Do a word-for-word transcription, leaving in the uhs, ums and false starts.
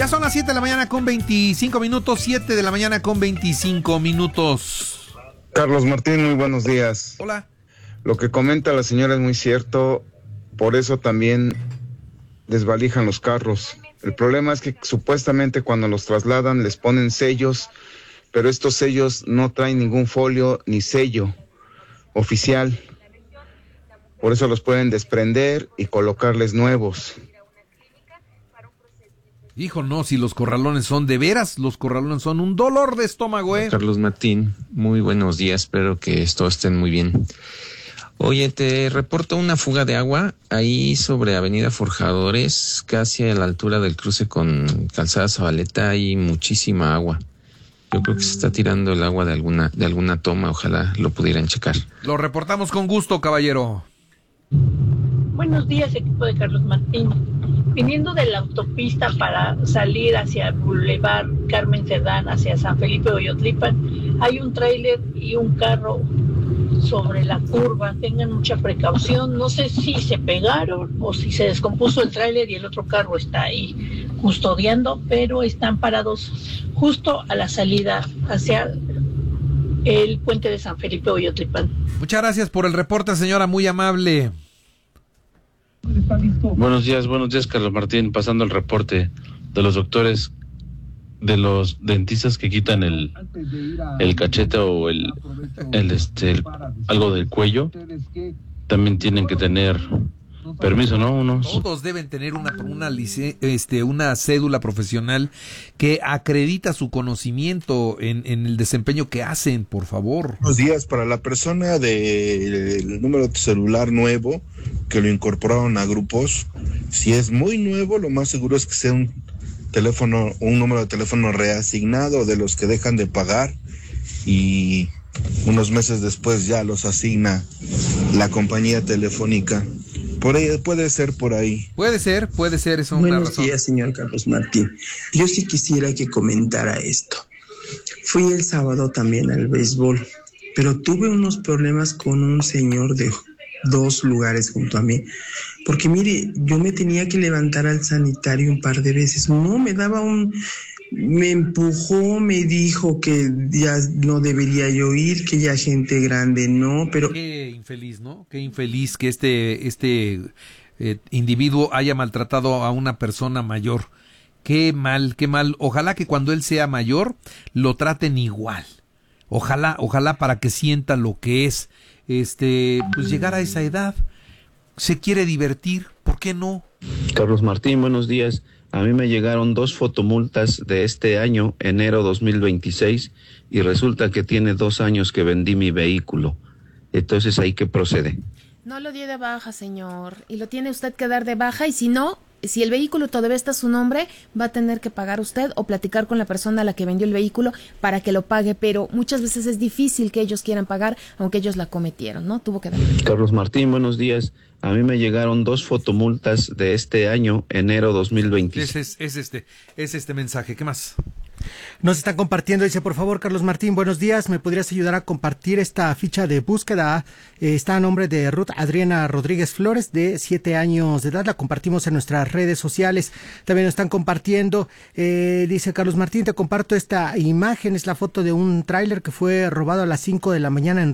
Ya son las siete de la mañana con veinticinco minutos, siete de la mañana con veinticinco minutos. Carlos Martín, muy buenos días. Hola. Lo que comenta la señora es muy cierto, por eso también desvalijan los carros. El problema es que supuestamente cuando los trasladan les ponen sellos, pero estos sellos no traen ningún folio ni sello oficial. Por eso los pueden desprender y colocarles nuevos. Hijo, no, si los corralones son de veras, los corralones son un dolor de estómago, ¿eh? Carlos Martín, muy buenos días, espero que todos estén muy bien. Oye, te reporto una fuga de agua ahí sobre Avenida Forjadores, casi a la altura del cruce con Calzada Zabaleta, hay muchísima agua. Yo creo que se está tirando el agua de alguna, de alguna toma, ojalá lo pudieran checar. Lo reportamos con gusto, caballero. Buenos días, equipo de Carlos Martín. Viniendo de la autopista para salir hacia Boulevard Carmen Cerdán, hacia San Felipe Oyotlipan, hay un tráiler y un carro sobre la curva. Tengan mucha precaución. No sé si se pegaron o si se descompuso el tráiler y el otro carro está ahí custodiando, pero están parados justo a la salida hacia el puente de San Felipe Oyotlipan. Muchas gracias por el reporte, señora, muy amable. Buenos días, buenos días, Carlos Martín, pasando el reporte de los doctores, de los dentistas que quitan el el cachete o el, el este el, algo del cuello, también tienen que tener permiso, ¿no? Unos... Todos deben tener una una lice, este una cédula profesional que acredita su conocimiento en, en el desempeño que hacen, por favor. Buenos días. Para la persona del número de celular nuevo que lo incorporaron a grupos, si es muy nuevo, lo más seguro es que sea un teléfono, un número de teléfono reasignado de los que dejan de pagar y unos meses después ya los asigna la compañía telefónica. Por ahí, puede ser por ahí. Puede ser, puede ser, eso es una razón. Buenos días, señor Carlos Martín. Yo sí quisiera que comentara esto. Fui el sábado también al béisbol, pero tuve unos problemas con un señor de dos lugares junto a mí. Porque mire, yo me tenía que levantar al sanitario un par de veces. No, me daba un... Me empujó, me dijo que ya no debería yo ir, que ya gente grande no, pero... Qué infeliz, ¿no? Qué infeliz que este, este eh, individuo haya maltratado a una persona mayor. Qué mal, qué mal. Ojalá que cuando él sea mayor lo traten igual. Ojalá, ojalá para que sienta lo que es, este, pues llegar a esa edad. Se quiere divertir, ¿por qué no? Carlos Martín, buenos días. A mí me llegaron dos fotomultas de este año, enero dos mil veintiséis, y resulta que tiene dos años que vendí mi vehículo. Entonces, ¿ahí qué procede? No lo dio de baja, señor, y lo tiene usted que dar de baja, y si no, si el vehículo todavía está a su nombre, va a tener que pagar usted o platicar con la persona a la que vendió el vehículo para que lo pague, pero muchas veces es difícil que ellos quieran pagar, aunque ellos la cometieron, ¿no? Tuvo que dar. Carlos Martín, buenos días. A mí me llegaron dos fotomultas de este año, enero dos mil veintiséis. Es, es, es este, es este mensaje. ¿Qué más? Nos están compartiendo, dice, por favor, Carlos Martín, buenos días, ¿me podrías ayudar a compartir esta ficha de búsqueda? Eh, está a nombre de Ruth Adriana Rodríguez Flores, de siete años de edad, la compartimos en nuestras redes sociales. También nos están compartiendo, eh, dice Carlos Martín, te comparto esta imagen, es la foto de un tráiler que fue robado a las cinco de la mañana en